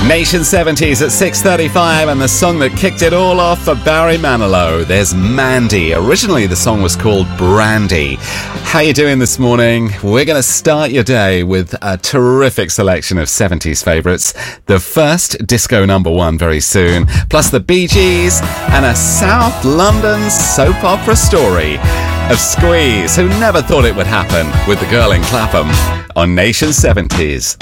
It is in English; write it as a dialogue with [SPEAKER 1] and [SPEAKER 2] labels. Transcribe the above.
[SPEAKER 1] Nation 70s at 6:35, and the song that kicked it all off for Barry Manilow. There's Mandy. Originally, the song was called Brandy. How you doing this morning? We're going to start your day with a terrific selection of 70s favourites. The first disco number one very soon, plus the Bee Gees and a South London soap opera story of Squeeze, who never thought it would happen with the girl in Clapham on Nation 70s.